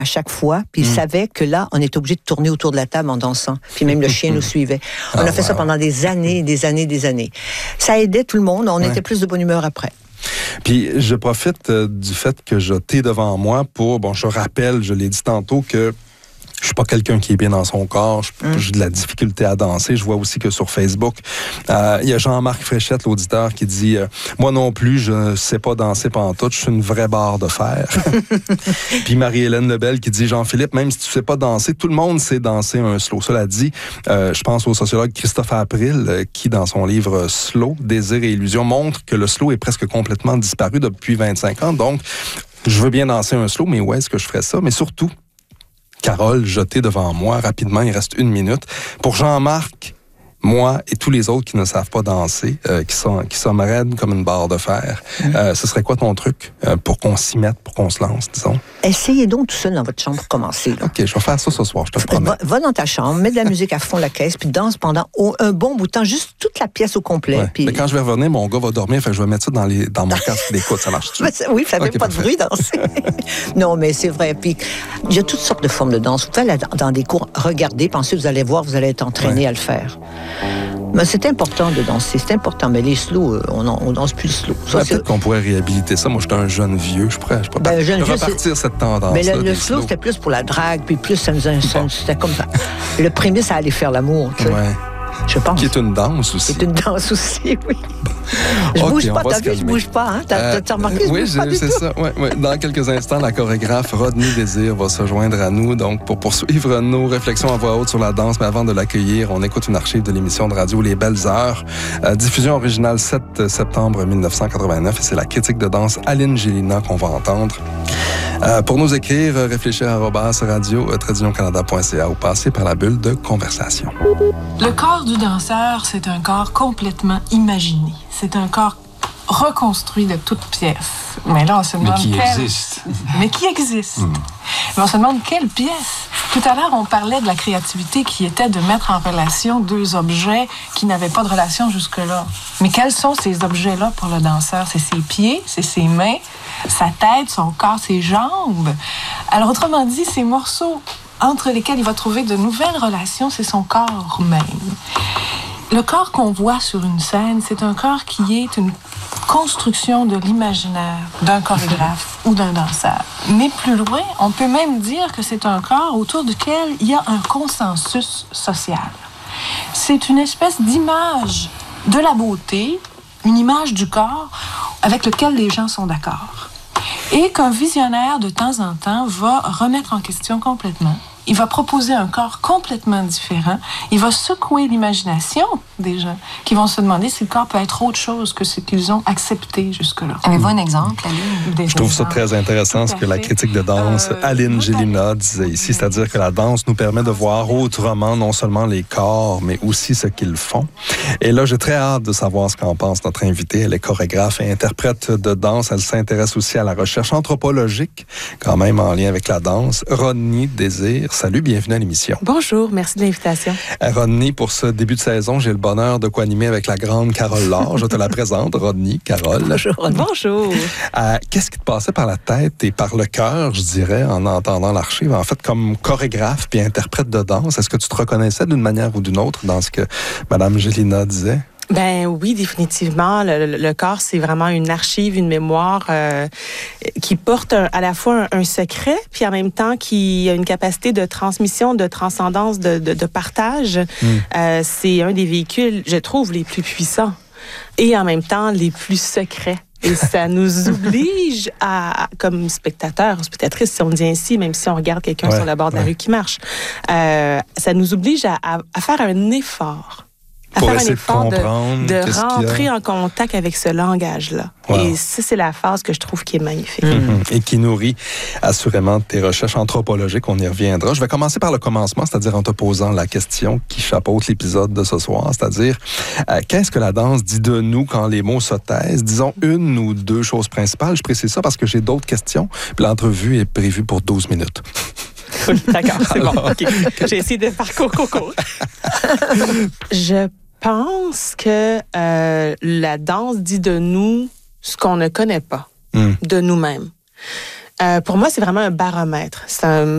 à chaque fois, puis il savait que là, on était obligé de tourner autour de la table en dansant. Puis même le chien nous suivait. On a fait ça pendant des années, des années, des années. Ça aidait tout le monde. On était plus de bonne humeur après. Puis je profite du fait que je t'ai devant moi pour, je rappelle, je l'ai dit tantôt, que je suis pas quelqu'un qui est bien dans son corps. J'ai de la difficulté à danser. Je vois aussi que sur Facebook, il y a Jean-Marc Fréchette, l'auditeur, qui dit moi non plus, je sais pas danser pantoute. Je suis une vraie barre de fer. Puis Marie-Hélène Lebel qui dit Jean-Philippe, même si tu sais pas danser, tout le monde sait danser un slow. Cela dit, je pense au sociologue Christophe April qui, dans son livre Slow, Désir et illusion, montre que le slow est presque complètement disparu depuis 25 ans. Donc, je veux bien danser un slow, mais où est-ce que je ferais ça? Mais surtout, Carole, jetée devant moi, rapidement, il reste 1 minute. Pour Jean-Marc, moi et tous les autres qui ne savent pas danser, qui sont raides comme une barre de fer, ce serait quoi ton truc pour qu'on s'y mette, pour qu'on se lance, disons? Essayez donc tout seul dans votre chambre pour commencer. Là. OK, je vais faire ça ce soir, je te promets. Va dans ta chambre, mets de la musique à fond la caisse, puis danse pendant un bon bout de temps, juste toute la pièce au complet. Ouais. Puis... Mais quand je vais revenir, mon gars va dormir, fait que je vais mettre ça dans mon casque d'écoute, ça marche-tu? Oui, ça fait pas de bruit danser. Non, mais c'est vrai. Puis il y a toutes sortes de formes de danse. Vous pouvez aller dans des cours, regardez, puis ensuite vous allez voir, vous allez être entraîné à le faire. Mais c'est important de danser, c'est important. Mais les slow, on danse plus le slow. Ça, peut-être qu'on pourrait réhabiliter ça. Moi, j'étais un jeune vieux, je pourrais repartir cette tendance. Mais le slow, c'était plus pour la drague, puis plus c'était comme ça. Le prémisse, ça allait faire l'amour, tu sais. Ouais. Je pense. Qui est une danse aussi. C'est une danse aussi, oui. Je bouge pas, t'as vu, je bouge pas, hein? T'as remarqué, je bouge pas du tout. Oui, c'est ça. Ouais. Dans quelques instants, la chorégraphe Rodney Désir va se joindre à nous, donc pour poursuivre nos réflexions à voix haute sur la danse. Mais avant de l'accueillir, on écoute une archive de l'émission de radio Les Belles Heures. Diffusion originale 7 septembre 1989. Et c'est la critique de danse Aline Gélina qu'on va entendre. Pour nous écrire, réfléchir@radio-canada.ca ou passer par la bulle de conversation. Le corps du danseur, c'est un corps complètement imaginé. C'est un corps reconstruit de toutes pièces. Mais là, on se demande Mais qui existe. Mais on se demande quelle pièce. Tout à l'heure, on parlait de la créativité qui était de mettre en relation 2 objets qui n'avaient pas de relation jusque-là. Mais quels sont ces objets-là pour le danseur? C'est ses pieds, c'est ses mains, sa tête, son corps, ses jambes. Alors, autrement dit, ces morceaux entre lesquels il va trouver de nouvelles relations, c'est son corps même. Le corps qu'on voit sur une scène, c'est un corps qui est une construction de l'imaginaire d'un chorégraphe ou d'un danseur. Mais plus loin, on peut même dire que c'est un corps autour duquel il y a un consensus social. C'est une espèce d'image de la beauté, une image du corps avec lequel les gens sont d'accord. Et qu'un visionnaire, de temps en temps, va remettre en question complètement. Il va proposer un corps complètement différent. Il va secouer l'imagination des gens qui vont se demander si le corps peut être autre chose que ce qu'ils ont accepté jusque-là. Avez-vous un exemple, Aline? Je trouve ça très intéressant ce que la critique de danse Aline Gélina disait ici, c'est-à-dire que la danse nous permet de voir autrement non seulement les corps, mais aussi ce qu'ils font. Et là, j'ai très hâte de savoir ce qu'en pense notre invitée. Elle est chorégraphe et interprète de danse. Elle s'intéresse aussi à la recherche anthropologique, quand même en lien avec la danse. Rodney Désir, salut, bienvenue à l'émission. Bonjour, merci de l'invitation. Rodney, pour ce début de saison, j'ai le bonheur de co-animer avec la grande Carole Laure. Je te la présente, Rodney, Carole. Bonjour. Bonjour. Qu'est-ce qui te passait par la tête et par le cœur, je dirais, en entendant l'archive, en fait, comme chorégraphe puis interprète de danse? Est-ce que tu te reconnaissais d'une manière ou d'une autre dans ce que Mme Gélina disait? Ben oui, définitivement. Le corps, c'est vraiment une archive, une mémoire qui porte à la fois un secret, puis en même temps qui a une capacité de transmission, de transcendance, de partage. C'est un des véhicules, je trouve, les plus puissants et en même temps les plus secrets. Et ça nous oblige comme spectateurs, spectatrices, si on dit ainsi, même si on regarde quelqu'un sur le bord de la rue qui marche, ça nous oblige à faire un effort. Pour faire un effort de rentrer en contact avec ce langage-là. Wow. Et ça, c'est la phase que je trouve qui est magnifique. Et qui nourrit assurément tes recherches anthropologiques. On y reviendra. Je vais commencer par le commencement, c'est-à-dire en te posant la question qui chapeaute l'épisode de ce soir, c'est-à-dire qu'est-ce que la danse dit de nous quand les mots se taisent? Disons 1 ou 2 choses principales. Je précise ça parce que j'ai d'autres questions. Puis l'entrevue est prévue pour 12 minutes. Oui, d'accord, c'est bon. Okay. J'ai essayé de faire court. Je pense que la danse dit de nous ce qu'on ne connaît pas de nous-mêmes. Pour moi, c'est vraiment un baromètre. C'est un